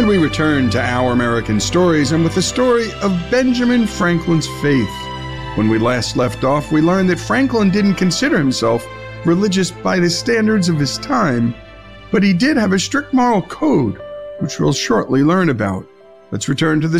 And we return to Our American Stories, and with the story of Benjamin Franklin's faith. When we last left off, we learned that Franklin didn't consider himself religious by the standards of his time, but he did have a strict moral code, which we'll shortly learn about. Let's return to the